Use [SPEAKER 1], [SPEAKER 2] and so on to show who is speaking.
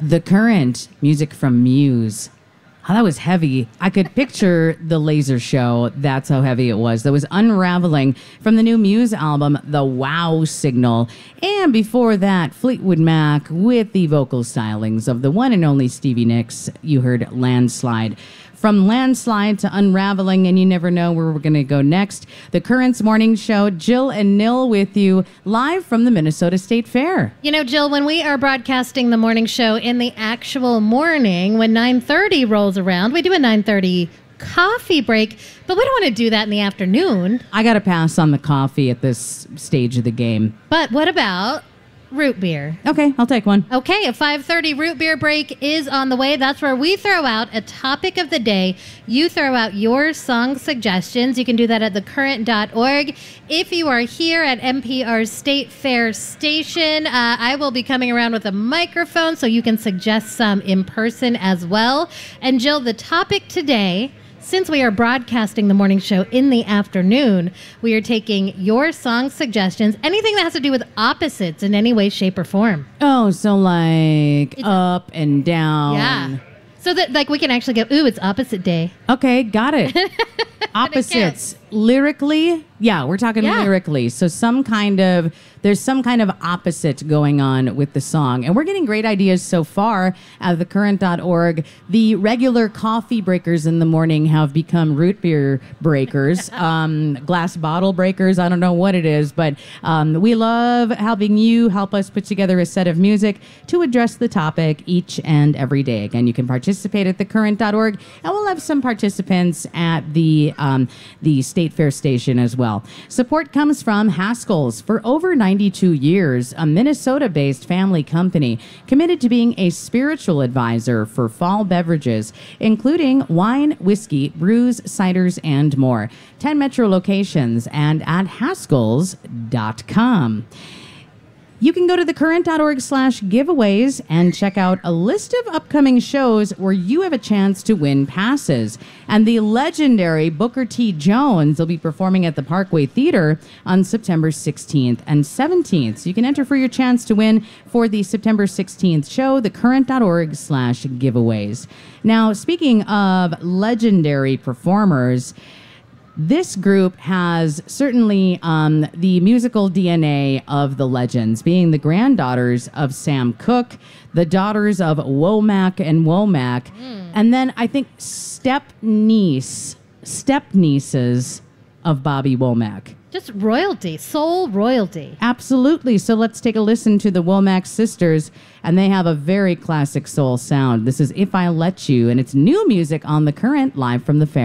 [SPEAKER 1] The Current, music from Muse. Oh, that was heavy. I could picture the laser show. That's how heavy it was. That was Unraveling from the new Muse album, The Wow Signal. And before that, Fleetwood Mac with the vocal stylings of the one and only Stevie Nicks. You heard Landslide. From Landslide to Unraveling, and you never know where we're going to go next. The Current's Morning Show, Jill and Nil with you live from the Minnesota State Fair.
[SPEAKER 2] You know, Jill, when we are broadcasting the morning show in the actual morning, when 9:30 rolls around, we do a 9:30 coffee break, but we don't want to do that in the afternoon.
[SPEAKER 1] I got to pass on the coffee at this stage of the game.
[SPEAKER 2] But what about root beer?
[SPEAKER 1] Okay, I'll take one.
[SPEAKER 2] Okay, a 5:30 root beer break is on the way. That's where we throw out a topic of the day. You throw out your song suggestions. You can do that at thecurrent.org. If you are here at NPR's State Fair Station, I will be coming around with a microphone so you can suggest some in person as well. And Jill, the topic today, since we are broadcasting the morning show in the afternoon, we are taking your song suggestions, anything that has to do with opposites in any way, shape, or form.
[SPEAKER 1] Oh, so like up and down.
[SPEAKER 2] Yeah. So that like we can actually go, ooh, it's opposite day.
[SPEAKER 1] Okay, got it. Opposites. Lyrically, yeah, we're talking lyrically. So there's some kind of opposite going on with the song. And we're getting great ideas so far at thecurrent.org. The regular coffee breakers in the morning have become root beer breakers, glass bottle breakers. I don't know what it is, but we love having you help us put together a set of music to address the topic each and every day. Again, you can participate at thecurrent.org, and we'll have some participants at the State Fair Station as well. Support comes from Haskell's. For over 92 years, a Minnesota-based family company committed to being a spiritual advisor for fall beverages, including wine, whiskey, brews, ciders, and more. 10 metro locations and at Haskells.com. You can go to thecurrent.org/giveaways and check out a list of upcoming shows where you have a chance to win passes. And the legendary Booker T. Jones will be performing at the Parkway Theater on September 16th and 17th. So you can enter for your chance to win for the September 16th show, thecurrent.org/giveaways. Now, speaking of legendary performers, this group has certainly the musical DNA of the legends, being the granddaughters of Sam Cooke, the daughters of Womack and Womack, and then I think step-nieces of Bobby Womack.
[SPEAKER 2] Just royalty, soul royalty.
[SPEAKER 1] Absolutely. So let's take a listen to the Womack sisters, and they have a very classic soul sound. This is If I Let You, and it's new music on The Current, live from the fair.